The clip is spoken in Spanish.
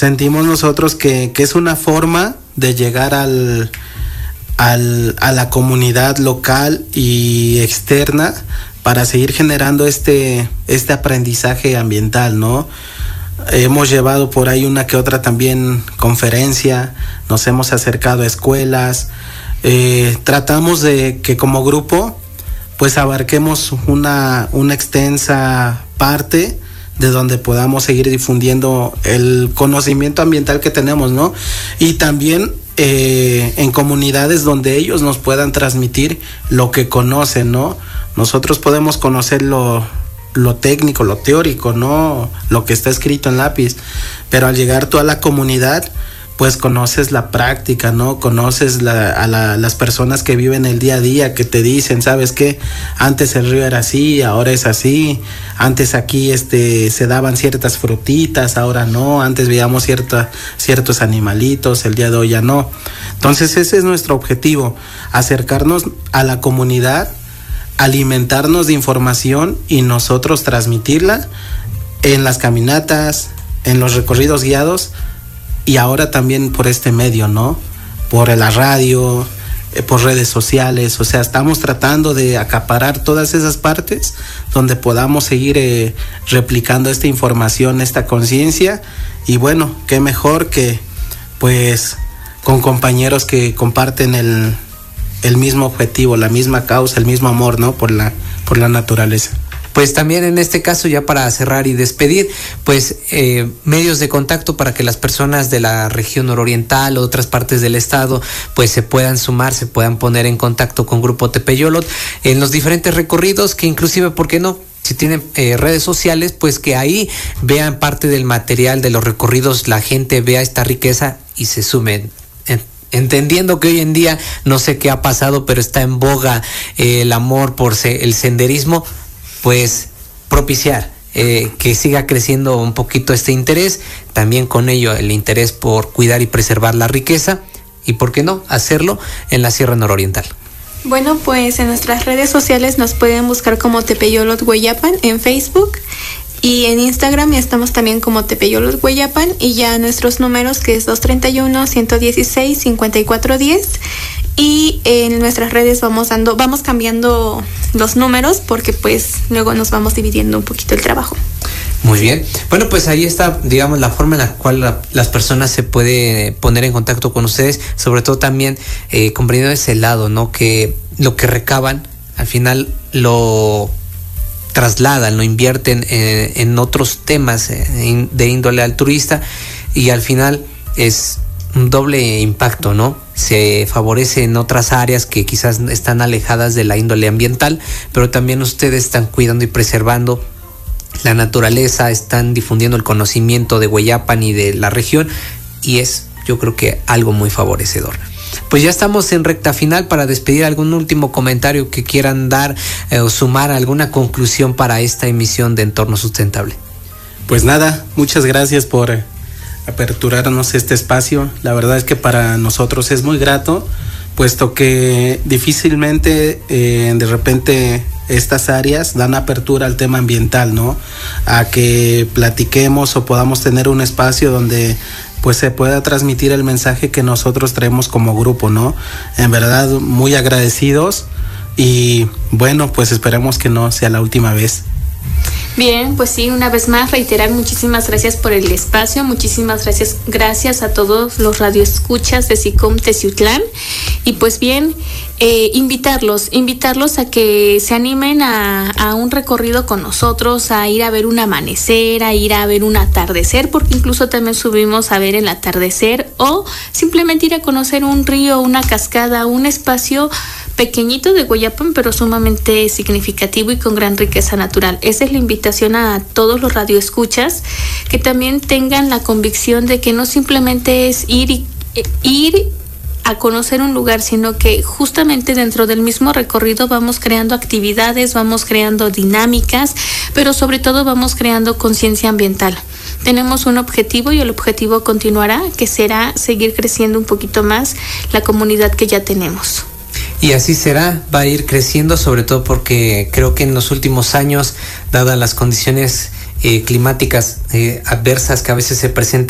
sentimos nosotros que es una forma de llegar a la comunidad local y externa para seguir generando este aprendizaje ambiental, ¿no? Hemos llevado por ahí una que otra también conferencia, nos hemos acercado a escuelas, tratamos de que como grupo pues abarquemos una extensa parte de donde podamos seguir difundiendo el conocimiento ambiental que tenemos, ¿no? Y también en comunidades donde ellos nos puedan transmitir lo que conocen, ¿no? Nosotros podemos conocer lo técnico, lo teórico, ¿no? Lo que está escrito en lápiz, pero al llegar tú a la comunidad, pues conoces la práctica, ¿no? Conoces las personas que viven el día a día, que te dicen, ¿sabes qué? Antes el río era así, ahora es así. Antes aquí se daban ciertas frutitas, ahora no. Antes veíamos ciertos animalitos, el día de hoy ya no. Entonces ese es nuestro objetivo, acercarnos a la comunidad, alimentarnos de información y nosotros transmitirla en las caminatas, en los recorridos guiados, y ahora también por este medio, ¿no? Por la radio, por redes sociales. O sea, estamos tratando de acaparar todas esas partes donde podamos seguir replicando esta información, esta conciencia. Y bueno, qué mejor que pues con compañeros que comparten el mismo objetivo, la misma causa, el mismo amor, ¿no? Por la naturaleza. Pues también en este caso, ya para cerrar y despedir, pues medios de contacto para que las personas de la región nororiental o otras partes del estado pues se puedan sumar, se puedan poner en contacto con Grupo Tepeyolotl en los diferentes recorridos, que inclusive, ¿por qué no? Si tienen redes sociales, pues que ahí vean parte del material de los recorridos, la gente vea esta riqueza y se sumen. Entendiendo que hoy en día, no sé qué ha pasado, pero está en boga el amor por el senderismo, pues propiciar que siga creciendo un poquito este interés, también con ello el interés por cuidar y preservar la riqueza, y por qué no hacerlo en la Sierra Nororiental. Bueno, pues en nuestras redes sociales nos pueden buscar como Tepeyolotl Hueyapan en Facebook, y en Instagram estamos también como Tepeyolotl Hueyapan, y ya nuestros números, que es 231-116-5410, y en nuestras redes vamos cambiando los números porque pues luego nos vamos dividiendo un poquito el trabajo. Muy bien. Bueno, pues ahí está, digamos, la forma en la cual las personas se pueden poner en contacto con ustedes, sobre todo también comprendiendo ese lado, ¿no? Que lo que recaban al final lo trasladan, lo invierten en otros temas de índole altruista, y al final es un doble impacto, ¿no? Se favorece en otras áreas que quizás están alejadas de la índole ambiental, pero también ustedes están cuidando y preservando la naturaleza, están difundiendo el conocimiento de Hueyapan y de la región, y es, yo creo que algo muy favorecedor. Pues ya estamos en recta final. Para despedir, algún último comentario que quieran dar o sumar alguna conclusión para esta emisión de Entorno Sustentable. Pues nada, muchas gracias por aperturarnos este espacio. La verdad es que para nosotros es muy grato, puesto que difícilmente de repente estas áreas dan apertura al tema ambiental, ¿no? A que platiquemos o podamos tener un espacio donde pues se pueda transmitir el mensaje que nosotros traemos como grupo, ¿no? En verdad, muy agradecidos, y bueno, pues esperemos que no sea la última vez. Bien, pues sí, una vez más reiterar muchísimas gracias por el espacio, muchísimas gracias a todos los radioescuchas de SICOM Teciutlán, y pues bien, invitarlos a que se animen a un recorrido con nosotros, a ir a ver un amanecer, a ir a ver un atardecer, porque incluso también subimos a ver el atardecer, o simplemente ir a conocer un río, una cascada, un espacio pequeñito de Hueyapan, pero sumamente significativo y con gran riqueza natural. Esa es la invitación a todos los radioescuchas, que también tengan la convicción de que no simplemente es ir a conocer un lugar, sino que justamente dentro del mismo recorrido vamos creando actividades, vamos creando dinámicas, pero sobre todo vamos creando conciencia ambiental. Tenemos un objetivo, y el objetivo continuará, que será seguir creciendo un poquito más la comunidad que ya tenemos. Y así será, va a ir creciendo, sobre todo porque creo que en los últimos años, dadas las condiciones climáticas adversas que a veces se presentan,